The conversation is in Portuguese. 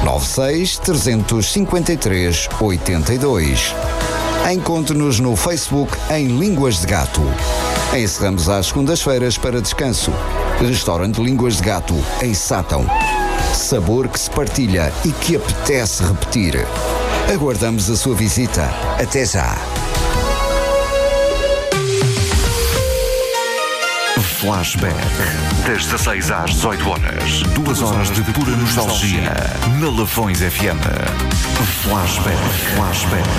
96 353 82. Encontre-nos no Facebook em Línguas de Gato. Encerramos às segundas-feiras para descanso. Restaurante Línguas de Gato, em Sátão. Sabor que se partilha e que apetece repetir. Aguardamos a sua visita. Até já. Flashback. Das 16 às 18 horas. 2 horas de pura nostalgia. Na Lafões FM. Flashback.